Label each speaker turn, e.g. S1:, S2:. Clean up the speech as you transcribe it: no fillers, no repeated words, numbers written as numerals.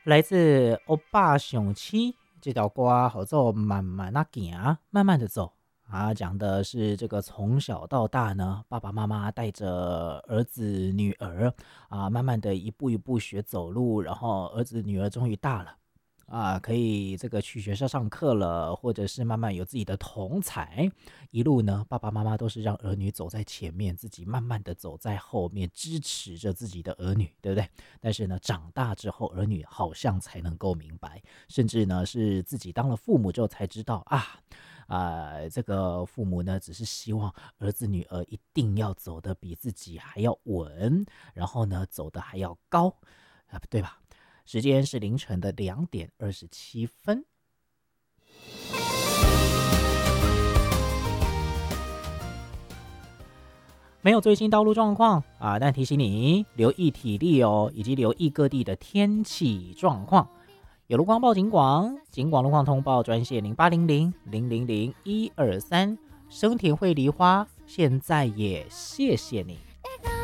S1: 来自欧巴熊七这条歌好做慢慢那行，慢慢的走啊，讲的是这个从小到大呢，爸爸妈妈带着儿子女儿啊，慢慢的一步一步学走路，然后儿子女儿终于大了。啊，可以这个去学校上课了，或者是慢慢有自己的同才，一路呢，爸爸妈妈都是让儿女走在前面，自己慢慢的走在后面，支持着自己的儿女，对不对？但是呢，长大之后，儿女好像才能够明白，甚至呢，是自己当了父母之后才知道这个父母呢，只是希望儿子女儿一定要走得比自己还要稳，然后呢，走得还要高，对吧？时间是凌晨的2:27。没有最新道路状况啊，但提醒你留意体力哦，以及留意各地的天气状况。有路况报警广，警广路况通报专线0800000123。生田汇梨花，现在也谢谢你。